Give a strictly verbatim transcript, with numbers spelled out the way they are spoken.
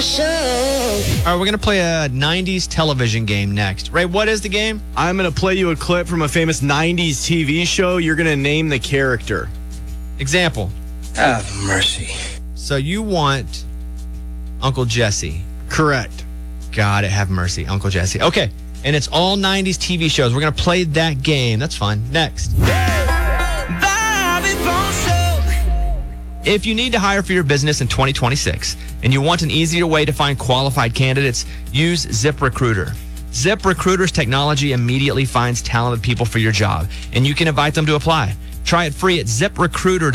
show. All right, we're going to play a nineties television game next. Ray, what is the game? I'm going to play you a clip from a famous nineties T V show. You're going to name the character. Example. Have mercy. So you want Uncle Jesse. Correct. Got it. Have mercy. Uncle Jesse. Okay. And it's all nineties T V shows. We're going to play that game. That's fun. Next. If you need to hire for your business in twenty twenty-six and you want an easier way to find qualified candidates, use ZipRecruiter. ZipRecruiter's technology immediately finds talented people for your job, and you can invite them to apply. Try it free at zip recruiter dot com.